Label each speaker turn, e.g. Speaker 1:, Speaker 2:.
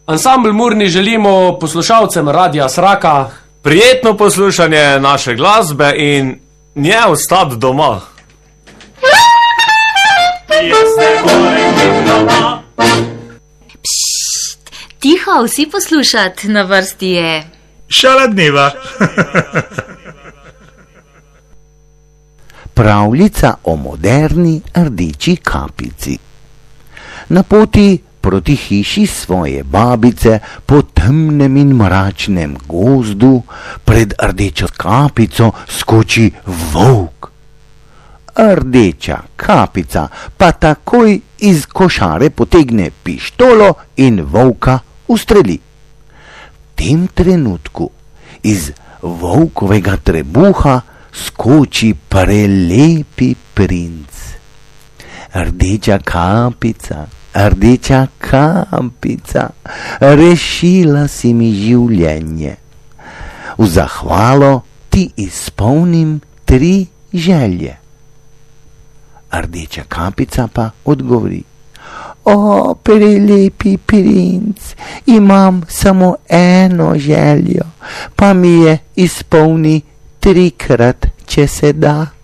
Speaker 1: Ansambl Murni želimo poslušalcem Radia Sraka
Speaker 2: prijetno poslušanje naše glasbe in nje ostati doma.
Speaker 3: Pšt, tiho, vsi poslušat, na vrsti je
Speaker 4: Šala dneva.
Speaker 5: Pravljica o moderni rdeči kapici. Na poti proti hiši svoje babice po temnem in mračnem gozdu pred rdečo kapico skoči volk. Rdeča kapica pa takoj iz košare potegne pištolo in volka ustreli. V tem trenutku iz volkovega trebuha skoči prelepi princ. Rdeča kapica, rešila si mi življenje. V zahvalo ti izpolnim 3 želje. Rdeča kapica pa odgovori: O, prelepi princ, imam samo 1 željo, pa mi je izpolni 3-krat, če se da.